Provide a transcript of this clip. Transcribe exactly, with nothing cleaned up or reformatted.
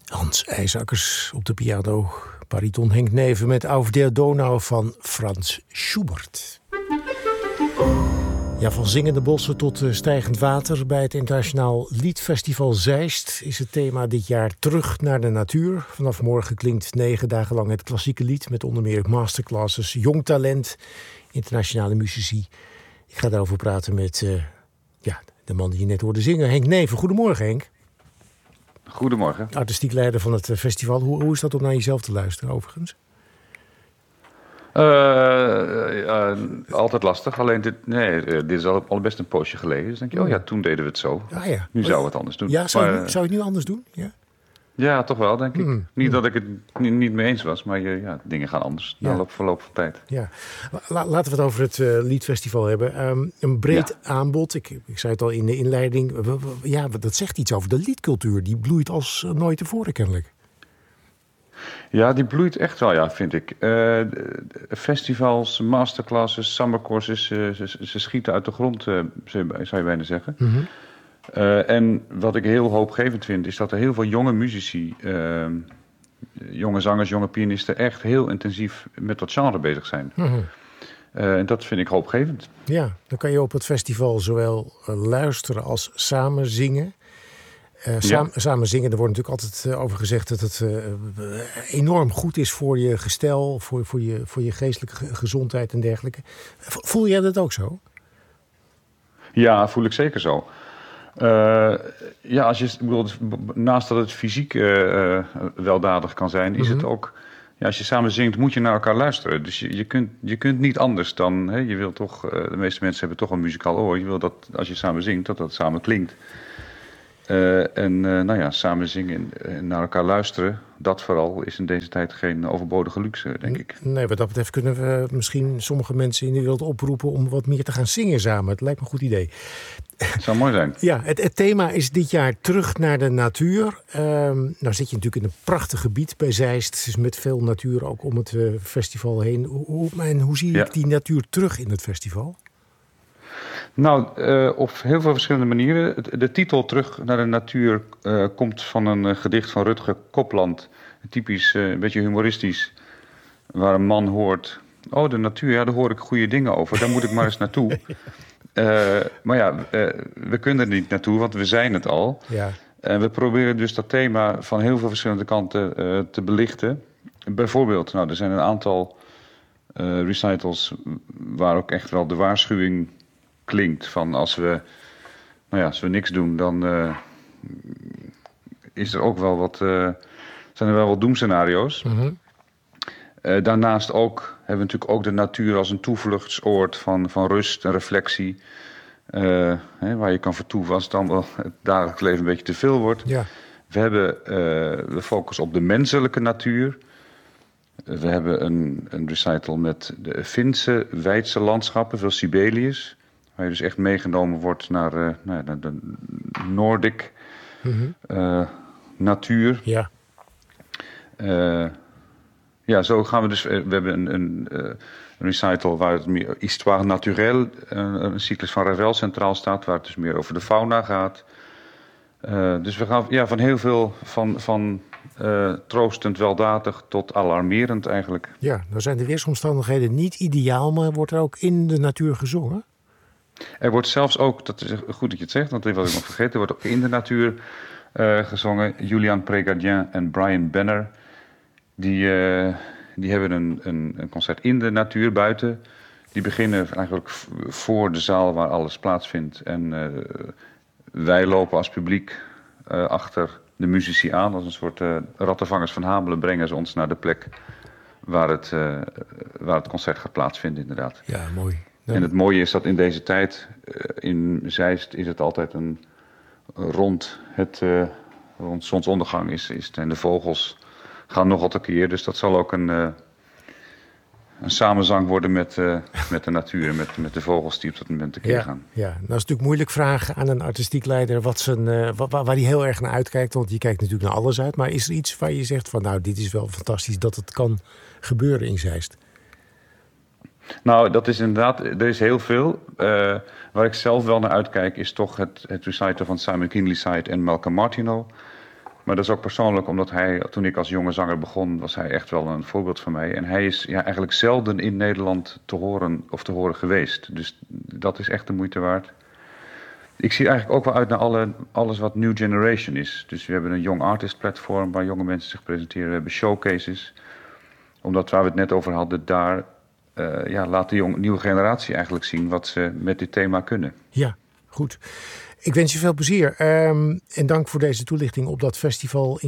Hans IJsakkers op de piano. Bariton Henk Neven met Auf der Donau van Franz Schubert. Ja, van zingende bossen tot uh, stijgend water. Bij het Internationaal Liedfestival Zeist is het thema dit jaar terug naar de natuur. Vanaf morgen klinkt negen dagen lang het klassieke lied met onder meer masterclasses, jong talent, internationale muzici. Ik ga daarover praten met uh, ja, de man die je net hoorde zingen, Henk Neven. Goedemorgen, Henk. Goedemorgen. Artistiek leider van het festival. Hoe, hoe is dat om naar jezelf te luisteren, overigens? Uh, uh, altijd lastig. Alleen dit, nee, dit is al, al best een poosje geleden. Dus denk je, oh ja, toen deden we het zo. Ah, ja. Nu zouden we het anders doen. Ja, zou, maar, je, nu, zou je het nu anders doen? Ja, ja toch wel, denk ik. Mm. Niet dat ik het niet, niet mee eens was, maar je, ja, dingen gaan anders Ja. na loop, verloop van tijd. Ja. La, laten we het over het uh, Liedfestival hebben. Um, een breed Ja. aanbod. Ik, ik zei het al in de inleiding. W- w- Ja, dat zegt iets over de liedcultuur. Die bloeit als uh, nooit tevoren kennelijk. Ja, die bloeit echt wel, ja, vind ik. Uh, de- de festivals, masterclasses, summercourses, uh, ze, ze schieten uit de grond, uh, zou je bijna zeggen. Mm-hmm. Uh, en wat ik heel hoopgevend vind, is dat er heel veel jonge muzici, uh, jonge zangers, jonge pianisten, echt heel intensief met dat genre bezig zijn. Mm-hmm. Uh, en dat vind ik hoopgevend. Ja, dan kan je op het festival zowel uh, luisteren als samen zingen. Uh, samen, Ja. samen zingen, er wordt natuurlijk altijd uh, over gezegd dat het uh, enorm goed is voor je gestel, voor, voor, je, voor je geestelijke ge- gezondheid en dergelijke. V- Voel jij dat ook zo? Ja, voel ik zeker zo. Uh, ja, als je, ik bedoel, naast dat het fysiek uh, uh, weldadig kan zijn, is Mhm. het ook. Ja, als je samen zingt, moet je naar elkaar luisteren. Dus je, je, kunt, je kunt niet anders dan. Hè, je wil toch, uh, de meeste mensen hebben toch een muzikaal oor. Je wil dat als je samen zingt, dat dat samen klinkt. Uh, en uh, nou ja, samen zingen en naar elkaar luisteren, dat vooral is in deze tijd geen overbodige luxe, denk ik. Nee, wat dat betreft kunnen we misschien sommige mensen in de wereld oproepen om wat meer te gaan zingen samen. Het lijkt me een goed idee. Het zou mooi zijn. Ja, het, het thema is dit jaar terug naar de natuur. Um, nou zit je natuurlijk in een prachtig gebied bij Zeist. Dus met veel natuur ook om het uh, festival heen. Hoe, hoe, en hoe zie je Ja. die natuur terug in het festival? Nou, uh, op heel veel verschillende manieren. De, de titel Terug naar de natuur uh, komt van een uh, gedicht van Rutger Kopland. Typisch, uh, een beetje humoristisch. Waar een man hoort, oh de natuur, ja, daar hoor ik goede dingen over. Daar moet ik maar eens naartoe. Uh, maar ja, uh, we kunnen er niet naartoe, want we zijn het al. Ja. En we proberen dus dat thema van heel veel verschillende kanten uh, te belichten. Bijvoorbeeld, nou, er zijn een aantal uh, recitals waar ook echt wel de waarschuwing klinkt van als we, nou ja, als we niks doen, dan uh, is er ook wel wat, uh, zijn er wel wat doemscenario's. Mm-hmm. Uh, daarnaast ook hebben we natuurlijk ook de natuur als een toevluchtsoord van, van rust en reflectie. Uh, hè, waar je kan vertoeven als het dan wel het dagelijks leven een beetje te veel wordt. Ja. We hebben uh, de focus op de menselijke natuur. Uh, we hebben een, een recital met de Finse, Weidse landschappen, veel Sibelius. Waar je dus echt meegenomen wordt naar, uh, naar de, de Noordic Mm-hmm. uh, natuur. Ja. Uh, ja, zo gaan we dus. We hebben een, een, uh, een recital waar het meer Histoire naturelle, een, een cyclus van Ravel centraal staat, waar het dus meer over de fauna gaat. Uh, dus we gaan ja, van heel veel van, van uh, troostend, weldadig tot alarmerend eigenlijk. Ja, nou zijn de weersomstandigheden niet ideaal, maar wordt er ook in de natuur gezongen? Er wordt zelfs ook, dat is goed dat je het zegt, want dat was ik nog vergeten, er wordt ook in de natuur uh, gezongen. Julian Prégardien en Brian Benner, die, uh, die hebben een, een, een concert in de natuur buiten. Die beginnen eigenlijk v- voor de zaal waar alles plaatsvindt. En uh, wij lopen als publiek uh, achter de muzici aan. Als een soort uh, rattenvangers van Hamelen brengen ze ons naar de plek waar het, uh, waar het concert gaat plaatsvinden inderdaad. Ja, mooi. Ja. En het mooie is dat in deze tijd, uh, in Zeist is het altijd een rond het uh, rond zonsondergang is, is het, en de vogels gaan nogal tekeer. Dus dat zal ook een, uh, een samenzang worden met, uh, met de natuur, met, met de vogels die op dat moment tekeer Ja, gaan. ja, nou is het natuurlijk moeilijk vragen aan een artistiek leider wat zijn, uh, waar, waar hij heel erg naar uitkijkt. Want je kijkt natuurlijk naar alles uit. Maar is er iets waar je zegt van nou, dit is wel fantastisch dat het kan gebeuren in Zeist? Nou, dat is inderdaad, er is heel veel. Uh, waar ik zelf wel naar uitkijk is toch het, het recital van Simon Kingsley en Malcolm Martineau. Maar dat is ook persoonlijk, omdat hij, toen ik als jonge zanger begon, was hij echt wel een voorbeeld van mij. En hij is ja, eigenlijk zelden in Nederland te horen of te horen geweest. Dus dat is echt de moeite waard. Ik zie eigenlijk ook wel uit naar alle, alles wat New Generation is. Dus we hebben een Young Artist platform waar jonge mensen zich presenteren. We hebben showcases. Omdat waar we het net over hadden, daar uh, ja, laat de jong, nieuwe generatie eigenlijk zien wat ze met dit thema kunnen. Ja, goed. Ik wens je veel plezier. Um, en dank voor deze toelichting op dat festival in